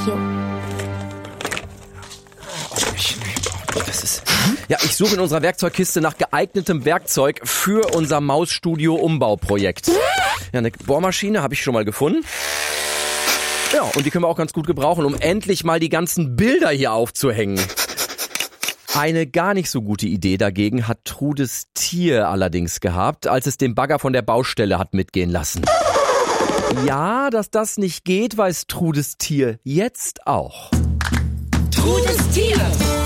you. Ja, ich suche in unserer Werkzeugkiste nach geeignetem Werkzeug für unser Mausstudio-Umbauprojekt. Ja, eine Bohrmaschine habe ich schon mal gefunden. Ja, und die können wir auch ganz gut gebrauchen, um endlich mal die ganzen Bilder hier aufzuhängen. Eine gar nicht so gute Idee dagegen hat Trudes Tier allerdings gehabt, als es den Bagger von der Baustelle hat mitgehen lassen. Ja, dass das nicht geht, weiß Trudes Tier jetzt auch. Trudes Tier!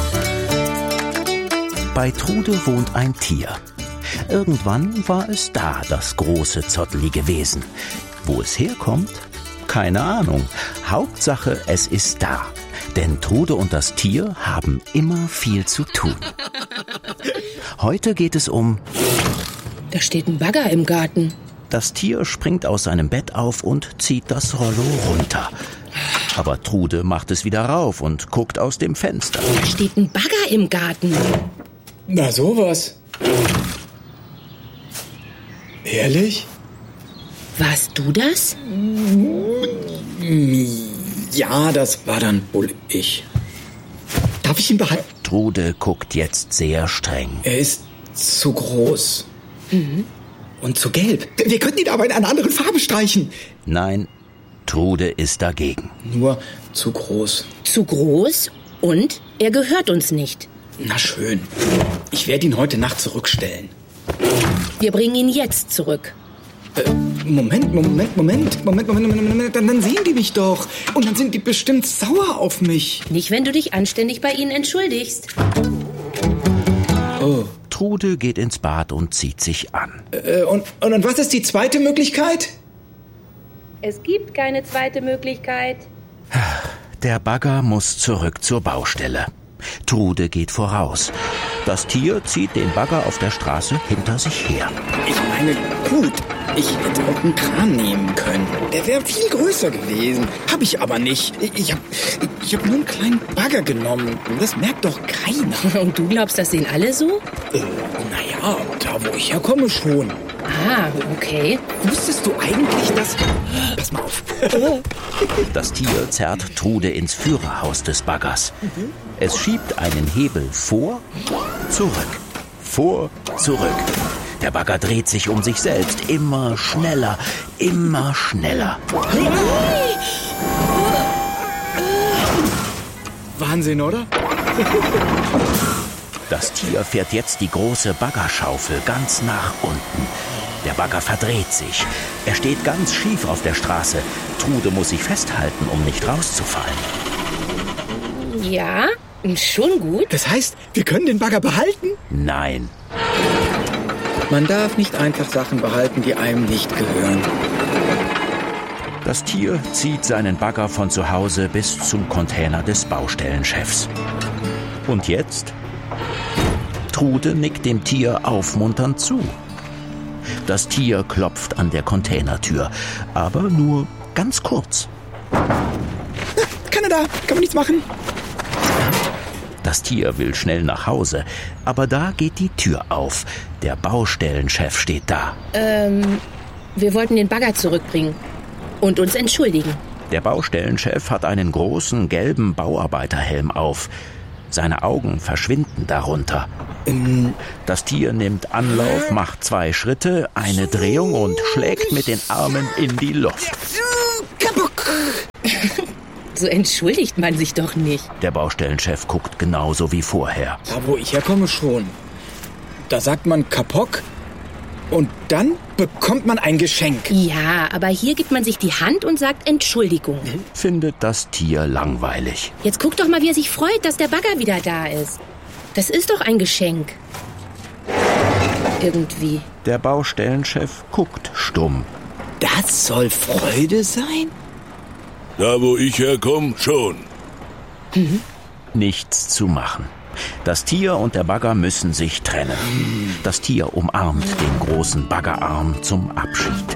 Bei Trude wohnt ein Tier. Irgendwann war es da, das große, zottelige Wesen. Wo es herkommt? Keine Ahnung. Hauptsache, es ist da. Denn Trude und das Tier haben immer viel zu tun. Heute geht es um... Da steht ein Bagger im Garten. Das Tier springt aus seinem Bett auf und zieht das Rollo runter. Aber Trude macht es wieder rauf und guckt aus dem Fenster. Da steht ein Bagger im Garten. Na sowas. Ehrlich? Warst du das? Ja, das war dann wohl ich. Darf ich ihn behalten? Trude guckt jetzt sehr streng. Er ist zu groß. Und zu gelb. Wir könnten ihn aber in einer anderen Farbe streichen. Nein, Trude ist dagegen. Nur zu groß. Zu groß? Und er gehört uns nicht. Na schön. Ich werde ihn heute Nacht zurückstellen. Wir bringen ihn jetzt zurück. Moment. Dann sehen die mich doch. Und dann sind die bestimmt sauer auf mich. Nicht, wenn du dich anständig bei ihnen entschuldigst. Oh. Trude geht ins Bad und zieht sich an. Und was ist die zweite Möglichkeit? Es gibt keine zweite Möglichkeit. Der Bagger muss zurück zur Baustelle. Trude geht voraus. Das Tier zieht den Bagger auf der Straße hinter sich her. Ich meine, gut, ich hätte auch einen Kran nehmen können. Der wäre viel größer gewesen. Hab ich aber nicht. Ich hab nur einen kleinen Bagger genommen. Das merkt doch keiner. Und du glaubst, das sehen alle so? Naja, da wo ich herkomme schon. Ah, okay. Wusstest du eigentlich, dass... Pass mal auf. Das Tier zerrt Trude ins Führerhaus des Baggers. Es schiebt einen Hebel vor, zurück, vor, zurück. Der Bagger dreht sich um sich selbst. Immer schneller, immer schneller. Wahnsinn, oder? Das Tier fährt jetzt die große Baggerschaufel ganz nach unten. Der Bagger verdreht sich. Er steht ganz schief auf der Straße. Trude muss sich festhalten, um nicht rauszufallen. Ja, schon gut. Das heißt, wir können den Bagger behalten? Nein. Man darf nicht einfach Sachen behalten, die einem nicht gehören. Das Tier zieht seinen Bagger von zu Hause bis zum Container des Baustellenchefs. Und jetzt? Trude nickt dem Tier aufmunternd zu. Das Tier klopft an der Containertür, aber nur ganz kurz. Keiner da, kann man nichts machen. Das Tier will schnell nach Hause, aber da geht die Tür auf. Der Baustellenchef steht da. Wir wollten den Bagger zurückbringen und uns entschuldigen. Der Baustellenchef hat einen großen gelben Bauarbeiterhelm auf. Seine Augen verschwinden darunter. Das Tier nimmt Anlauf, macht 2 Schritte, eine Drehung und schlägt mit den Armen in die Luft. So entschuldigt man sich doch nicht. Der Baustellenchef guckt genauso wie vorher. Da wo ich herkomme schon. Da sagt man Kapok und dann bekommt man ein Geschenk. Ja, aber hier gibt man sich die Hand und sagt Entschuldigung. Findet das Tier langweilig. Jetzt guck doch mal, wie er sich freut, dass der Bagger wieder da ist. Das ist doch ein Geschenk. Irgendwie. Der Baustellenchef guckt stumm. Das soll Freude sein? Da, wo ich herkomme, schon. Nichts zu machen. Das Tier und der Bagger müssen sich trennen. Das Tier umarmt den großen Baggerarm zum Abschied.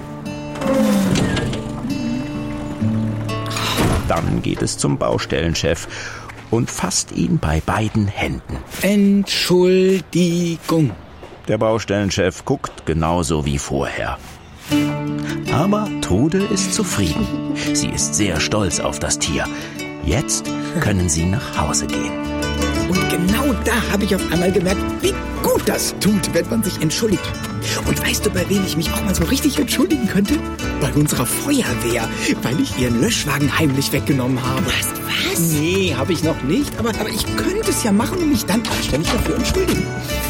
Dann geht es zum Baustellenchef und fasst ihn bei beiden Händen. Entschuldigung. Der Baustellenchef guckt genauso wie vorher. Aber Trude ist zufrieden. Sie ist sehr stolz auf das Tier. Jetzt können sie nach Hause gehen. Und genau da habe ich auf einmal gemerkt, wie gut das tut, wenn man sich entschuldigt. Und weißt du, bei wem ich mich auch mal so richtig entschuldigen könnte? Bei unserer Feuerwehr, weil ich ihren Löschwagen heimlich weggenommen habe. Was? Nee, habe ich noch nicht, aber ich könnte es ja machen und mich dann anständig dafür entschuldigen.